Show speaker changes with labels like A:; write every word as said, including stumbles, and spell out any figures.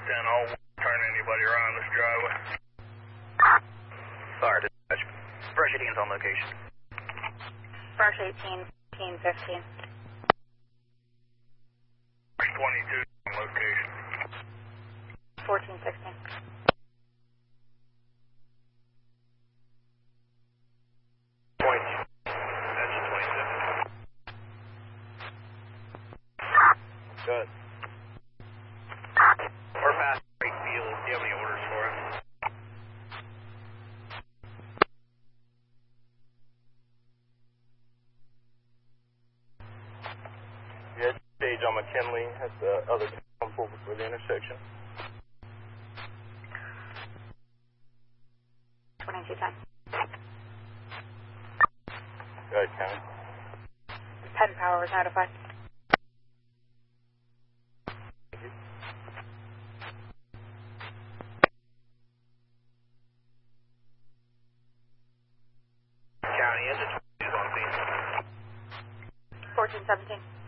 A: ten oh, turn anybody around this driveway.
B: Fire dispatch. Brush eighteen's on location.
C: Brush eighteen, fifteen, fifteen.
A: Brush twenty-two on location.
C: fourteen, sixteen.
B: twenty-two. That's twenty-seven. Good. We're past Great Field. Do you have any orders for us? Yeah, stage on McKinley at the other temple before the intersection.
C: twenty-two, ten.
B: Go ahead, County.
C: ten power was notified.
B: County, is it twenty-two on scene?
C: fourteen, seventeen.